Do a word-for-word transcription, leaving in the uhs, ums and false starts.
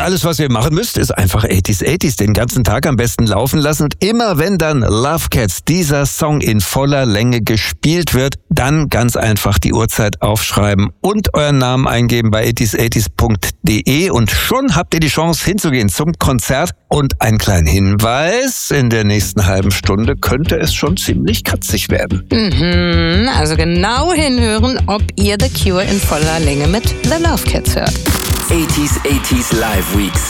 alles, was ihr machen müsst, ist einfach achtziger achtziger den ganzen Tag am besten laufen lassen. Und immer wenn dann Love Cats, dieser Song in voller Länge gespielt wird, dann ganz einfach die Uhrzeit aufschreiben und euren Namen eingeben bei achtziger achtziger punkt de und schon habt ihr die Chance hinzugehen zum Konzert. Und ein kleiner Hinweis, in der nächsten halben Stunde könnte es schon ziemlich katzig werden. Mhm, also genau hinhören, ob ihr The Cure in voller Länge mit The Love Cats hört. achtziger achtziger Live Weeks